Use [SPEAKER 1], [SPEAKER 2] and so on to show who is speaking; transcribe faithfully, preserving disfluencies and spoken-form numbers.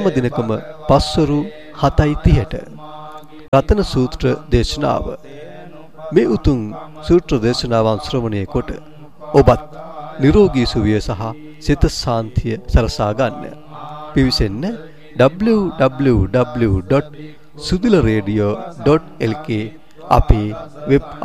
[SPEAKER 1] හැම දිනකම පස්වරු හතයි තිහට රතන සූත්‍ර දේශනාව මේ උතුම් සූත්‍ර දේශනාවන් ශ්‍රවණය කොට ඔබත් නිරෝගී සුවය සහ සිත ශාන්තිය සරසා ගන්න. පිවිසෙන්න w w w dot sudila radio dot l k අපේ වෙබ්